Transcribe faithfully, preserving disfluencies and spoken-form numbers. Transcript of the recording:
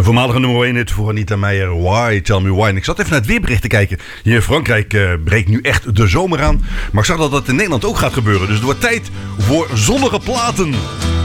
Een voormalige nummer één hit voor Anita Meijer. Why? Tell me why. En ik zat even naar het weerbericht te kijken. Hier in Frankrijk uh, breekt nu echt de zomer aan. Maar ik zag dat dat in Nederland ook gaat gebeuren. Dus het wordt tijd voor zonnige platen.